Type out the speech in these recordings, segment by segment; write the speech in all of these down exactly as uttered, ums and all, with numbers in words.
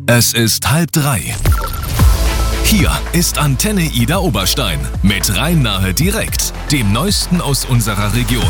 Es ist halb drei. Hier ist Antenne Ida Oberstein mit Rhein-Nahe direkt, dem Neuesten aus unserer Region.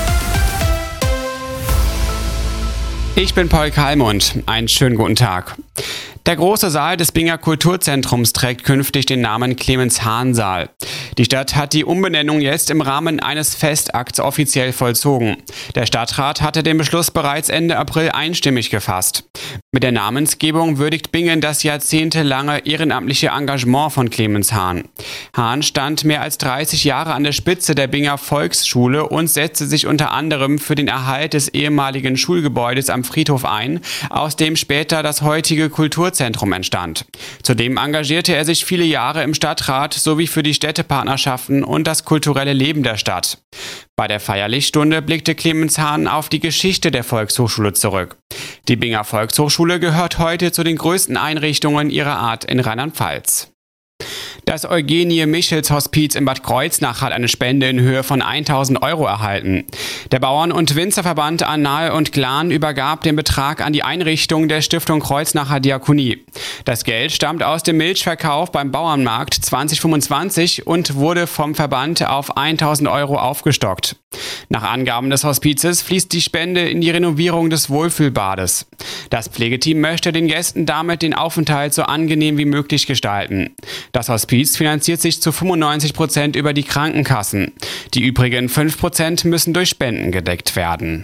Ich bin Paul Kalmund. Einen schönen guten Tag. Der große Saal des Binger Kulturzentrums trägt künftig den Namen Clemens-Hahn-Saal. Die Stadt hat die Umbenennung jetzt im Rahmen eines Festakts offiziell vollzogen. Der Stadtrat hatte den Beschluss bereits Ende April einstimmig gefasst. Mit der Namensgebung würdigt Bingen das jahrzehntelange ehrenamtliche Engagement von Clemens Hahn. Hahn stand mehr als dreißig Jahre an der Spitze der Binger Volksschule und setzte sich unter anderem für den Erhalt des ehemaligen Schulgebäudes am Friedhof ein, aus dem später das heutige Kulturzentrum entstand. Zudem engagierte er sich viele Jahre im Stadtrat sowie für die Städtepartnerschaften und das kulturelle Leben der Stadt. Bei der Feierlichstunde blickte Clemens Hahn auf die Geschichte der Volkshochschule zurück. Die Binger Volkshochschule gehört heute zu den größten Einrichtungen ihrer Art in Rheinland-Pfalz. Das Eugenie-Michels-Hospiz in Bad Kreuznach hat eine Spende in Höhe von tausend Euro erhalten. Der Bauern- und Winzerverband Annal und Glan übergab den Betrag an die Einrichtung der Stiftung Kreuznacher Diakonie. Das Geld stammt aus dem Milchverkauf beim Bauernmarkt zwanzig fünfundzwanzig und wurde vom Verband auf tausend Euro aufgestockt. Nach Angaben des Hospizes fließt die Spende in die Renovierung des Wohlfühlbades. Das Pflegeteam möchte den Gästen damit den Aufenthalt so angenehm wie möglich gestalten. Das Hospiz finanziert sich zu fünfundneunzig Prozent über die Krankenkassen. Die übrigen fünf Prozent müssen durch Spenden gedeckt werden.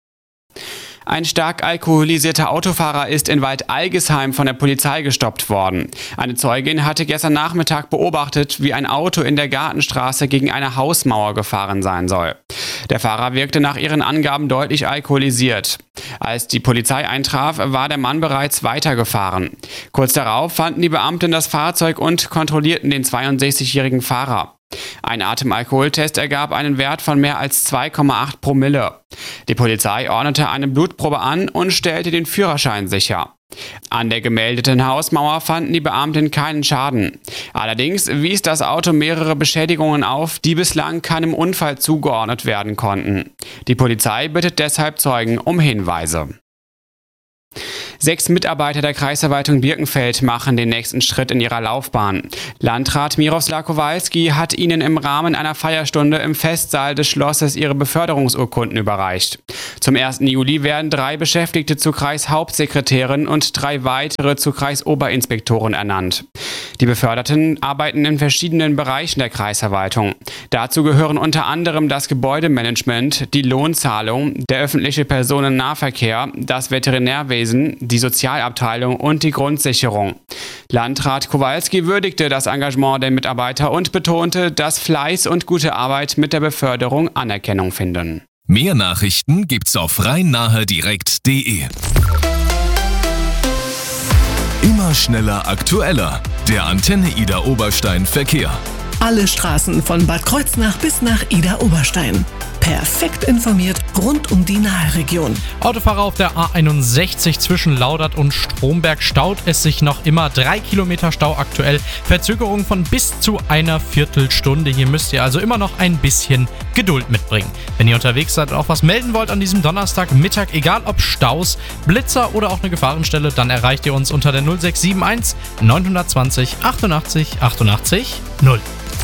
Ein stark alkoholisierter Autofahrer ist in Waldalgesheim von der Polizei gestoppt worden. Eine Zeugin hatte gestern Nachmittag beobachtet, wie ein Auto in der Gartenstraße gegen eine Hausmauer gefahren sein soll. Der Fahrer wirkte nach ihren Angaben deutlich alkoholisiert. Als die Polizei eintraf, war der Mann bereits weitergefahren. Kurz darauf fanden die Beamten das Fahrzeug und kontrollierten den zweiundsechzigjährigen Fahrer. Ein Atemalkoholtest ergab einen Wert von mehr als zwei Komma acht Promille. Die Polizei ordnete eine Blutprobe an und stellte den Führerschein sicher. An der gemeldeten Hausmauer fanden die Beamten keinen Schaden. Allerdings wies das Auto mehrere Beschädigungen auf, die bislang keinem Unfall zugeordnet werden konnten. Die Polizei bittet deshalb Zeugen um Hinweise. Sechs Mitarbeiter der Kreisverwaltung Birkenfeld machen den nächsten Schritt in ihrer Laufbahn. Landrat Miroslav Kowalski hat ihnen im Rahmen einer Feierstunde im Festsaal des Schlosses ihre Beförderungsurkunden überreicht. Zum ersten Juli werden drei Beschäftigte zu Kreishauptsekretärin und drei weitere zu Kreisoberinspektoren ernannt. Die Beförderten arbeiten in verschiedenen Bereichen der Kreisverwaltung. Dazu gehören unter anderem das Gebäudemanagement, die Lohnzahlung, der öffentliche Personennahverkehr, das Veterinärwesen, die Sozialabteilung und die Grundsicherung. Landrat Kowalski würdigte das Engagement der Mitarbeiter und betonte, dass Fleiß und gute Arbeit mit der Beförderung Anerkennung finden. Mehr Nachrichten gibt's auf rhein-nahe direkt punkt de. Immer schneller, aktueller. Der Antenne Ida Oberstein Verkehr. Alle Straßen von Bad Kreuznach bis nach Ida Oberstein. Perfekt informiert rund um die Nahe-Region. Autofahrer auf der A einundsechzig zwischen Laudert und Stromberg staut es sich noch immer. Drei Kilometer Stau aktuell. Verzögerung von bis zu einer Viertelstunde. Hier müsst ihr also immer noch ein bisschen Geduld mitbringen. Wenn ihr unterwegs seid und auch was melden wollt an diesem Donnerstagmittag, egal ob Staus, Blitzer oder auch eine Gefahrenstelle, dann erreicht ihr uns unter der null sechs sieben eins neun zwei null achtundachtzig achtundachtzig null.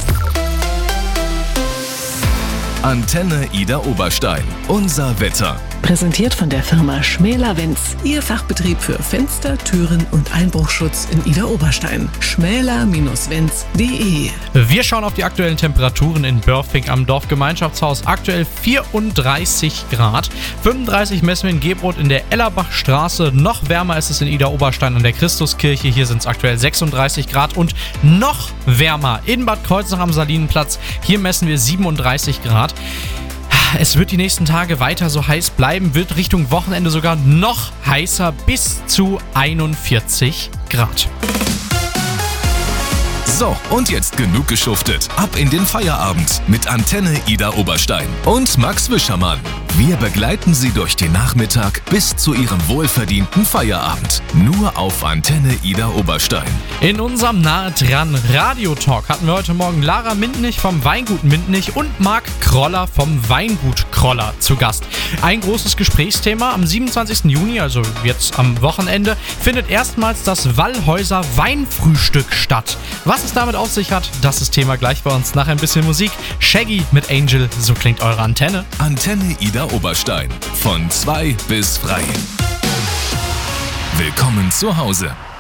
Antenne Ida Oberstein. Unser Wetter. Präsentiert von der Firma Schmäler-Wenz. Ihr Fachbetrieb für Fenster, Türen und Einbruchschutz in Ida Oberstein. schmäler Bindestrich wenz punkt de. Wir schauen auf die aktuellen Temperaturen in Börfing am Dorfgemeinschaftshaus. Aktuell vierunddreißig Grad. fünfunddreißig messen wir in Gebrodt in der Ellerbachstraße. Noch wärmer ist es in Ida Oberstein an der Christuskirche. Hier sind es aktuell sechsunddreißig Grad. Und noch wärmer in Bad Kreuznach am Salinenplatz. Hier messen wir siebenunddreißig Grad. Es wird die nächsten Tage weiter so heiß bleiben, wird Richtung Wochenende sogar noch heißer bis zu einundvierzig Grad. So, und jetzt genug geschuftet. Ab in den Feierabend mit Antenne Ida Oberstein und Max Wischermann. Wir begleiten Sie durch den Nachmittag bis zu Ihrem wohlverdienten Feierabend. Nur auf Antenne Ida Oberstein. In unserem Nahe dran Radio-Talk hatten wir heute Morgen Lara Mintnich vom Weingut Mintnich und Marc Kroller vom Weingut Kroller zu Gast. Ein großes Gesprächsthema. Am siebenundzwanzigsten Juni, also jetzt am Wochenende, findet erstmals das Wallhäuser Weinfrühstück statt. Was es damit auf sich hat, das ist Thema gleich bei uns. Nach ein bisschen Musik. Shaggy mit Angel, so klingt eure Antenne. Antenne Ida Oberstein. Von zwei bis frei. Willkommen zu Hause.